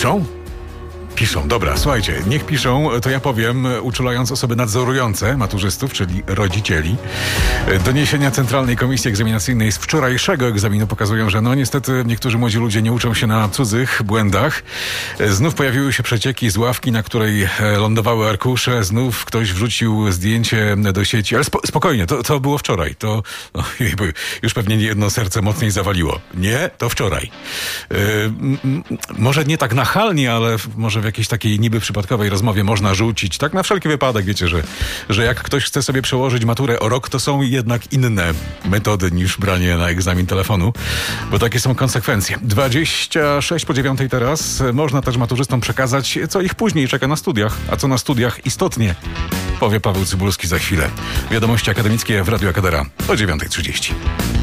Piszą? Piszą, dobra, słuchajcie, niech piszą, to ja powiem, uczulając osoby nadzorujące maturzystów, czyli rodzicieli. Doniesienia Centralnej Komisji Egzaminacyjnej z wczorajszego egzaminu pokazują, że niestety niektórzy młodzi ludzie nie uczą się na cudzych błędach. Znów pojawiły się przecieki z ławki, na której lądowały arkusze. Znów ktoś wrzucił zdjęcie do sieci, ale spokojnie, to było wczoraj. To już pewnie nie jedno serce mocniej zawaliło. Nie, to wczoraj. Może nie tak nachalnie, ale może w jakiejś takiej niby przypadkowej rozmowie można rzucić, tak na wszelki wypadek, wiecie, że jak ktoś chce sobie przełożyć maturę o rok, to są jednak inne metody niż branie na egzamin telefonu, bo takie są konsekwencje. 8:26 teraz. Można też maturzystom przekazać, co ich później czeka na studiach, a co na studiach istotnie, powie Paweł Cybulski za chwilę. Wiadomości akademickie w Radiu Akadera o 9:30.